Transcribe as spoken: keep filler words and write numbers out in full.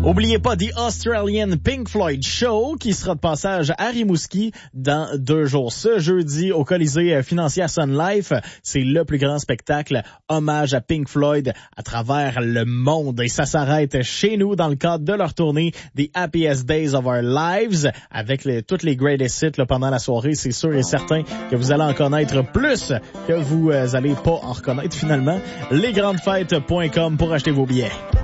Oubliez pas The Australian Pink Floyd Show qui sera de passage à Rimouski dans deux jours. Ce jeudi au Colisée financier Sun Life, c'est le plus grand spectacle hommage à Pink Floyd à travers le monde. Et ça s'arrête chez nous dans le cadre de leur tournée The Happiest Days of Our Lives avec les, toutes les greatest hits là, pendant la soirée. C'est sûr et certain que vous allez en connaître plus que vous euh, allez pas en reconnaître finalement. les grandes fêtes point com pour acheter vos billets.